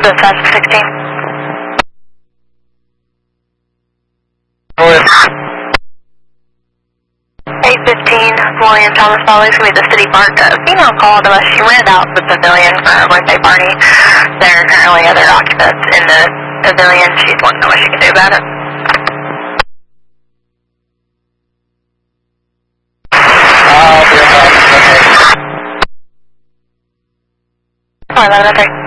The fast 16. With 815, William Thomas Follies, we the city park. Female called us. She rented out the pavilion for a birthday party. There are currently other occupants in the pavilion. She's wanting to know what she can do about it. I'll be about it. Okay. 1103.